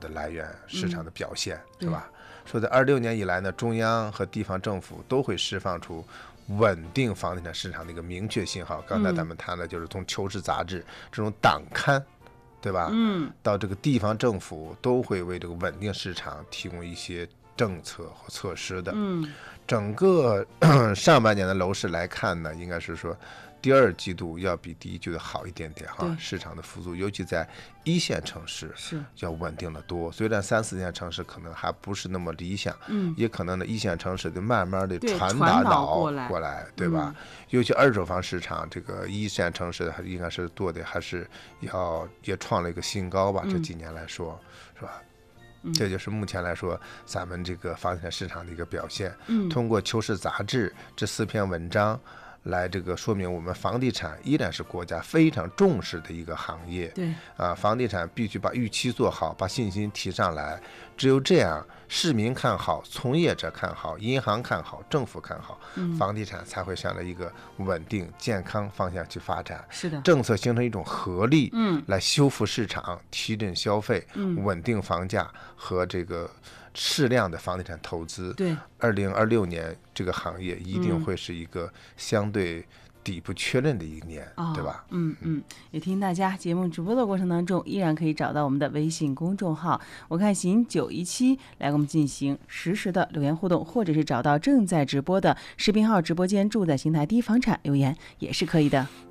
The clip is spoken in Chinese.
的来源，市场的表现，是吧？说在26年以来呢，中央和地方政府都会释放出稳定房地产市场的一个明确信号。刚才咱们谈的就是从《求是》杂志这种党刊，对吧？到这个地方政府都会为这个稳定市场提供一些政策和措施的。整个上半年的楼市来看呢，应该是说第二季度要比第一季度好一点点哈，市场的复苏，尤其在1线城市是要稳定的多。虽然3、4线城市可能还不是那么理想，也可能呢1线城市就慢慢的传导过来，对吧？尤其二手房市场，这个1线城市还应该是多的，还是也创了一个新高吧？这几年来说，是吧？这就是目前来说咱们这个房地产市场的一个表现。通过《求是》杂志这4篇文章来这个说明我们房地产依然是国家非常重视的一个行业。 对啊， 房地产必须把预期做好，把信心提上来。只有这样，市民看好，从业者看好，银行看好，政府看好，房地产才会向着一个稳定健康方向去发展。 是的， 政策形成一种合力，来修复市场，提振消费，稳定房价和这个适量的房地产投资。 对 ，2026年这个行业一定会是一个相对底部确认的一年，对吧？ 也提醒大家，节目直播的过程当中，依然可以找到我们的微信公众号“我看行917”来跟我们进行实时的留言互动，或者是找到正在直播的视频号直播间，住在邢台第一房产留言也是可以的。